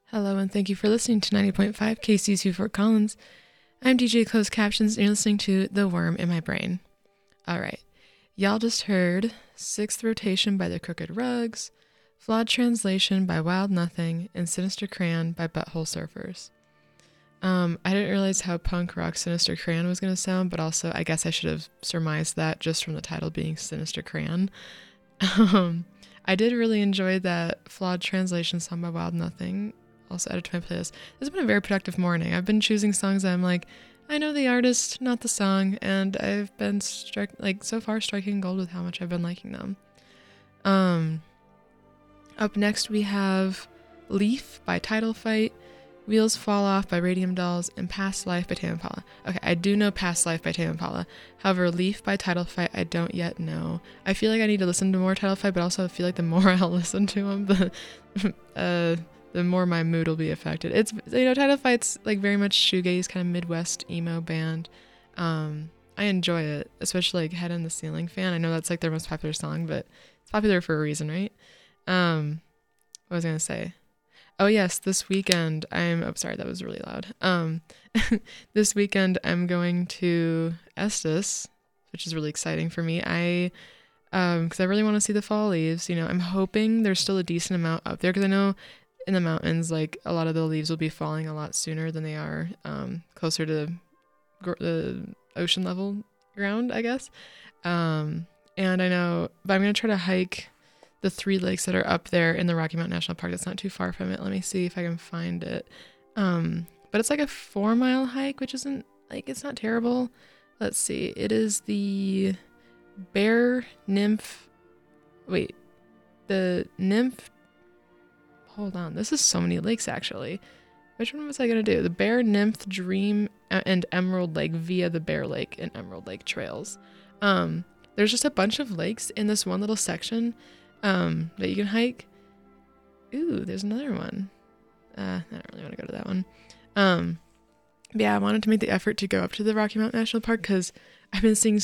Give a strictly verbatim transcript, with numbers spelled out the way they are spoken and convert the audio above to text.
Hello, and thank you for listening to ninety point five K C two Fort Collins. I'm D J Closed Captions, and you're listening to The Worm in My Brain. All right. Y'all just heard Sixth Rotation by The Crooked Rugs, Flawed Translation by Wild Nothing, and Sinister Crayon by Butthole Surfers. Um, I didn't realize how punk rock Sinister Crayon was going to sound, but also I guess I should have surmised that just from the title being Sinister Crayon. Um, I did really enjoy that Flawed Translation song by Wild Nothing. Also added to my playlist. This has been a very productive morning. I've been choosing songs that I'm like, I know the artist, not the song, and I've been stri- like so far striking gold with how much I've been liking them. Um, up next we have Leaf by Title Fight, Wheels Fall Off by Radium Dolls, and Past Life by Tame Impala. Okay, I do know Past Life by Tame Impala. However, Leaf by Title Fight, I don't yet know. I feel like I need to listen to more Title Fight, but also I feel like the more I'll listen to them, the uh. the more my mood will be affected. It's, you know, Title Fight's like very much shoegaze, kind of Midwest emo band. Um, I enjoy it, especially like Head in the Ceiling fan. I know that's like their most popular song, but it's popular for a reason, right? Um, what was I gonna say? Oh yes, this weekend I'm, oh sorry, that was really loud. Um, this weekend I'm going to Estes, which is really exciting for me. I, um, cause I really want to see the fall leaves, you know, I'm hoping there's still a decent amount up there, cause I know in the mountains, like a lot of the leaves will be falling a lot sooner than they are um, closer to gr- the ocean level ground, I guess. Um, and I know, but I'm going to try to hike the three lakes that are up there in the Rocky Mountain National Park. That's not too far from it. Let me see if I can find it. Um, but it's like a four mile hike, which isn't like, it's not terrible. Let's see. It is the Bear Nymph. Wait, the Nymph. Hold on, this is so many lakes actually. Which one was I gonna do? The Bear, Nymph, Dream, and Emerald Lake via the Bear Lake and Emerald Lake trails. Um, there's just a bunch of lakes in this one little section um, that you can hike. Ooh, there's another one. Uh, I don't really want to go to that one. Um, but yeah, I wanted to make the effort to go up to the Rocky Mountain National Park because I've been seeing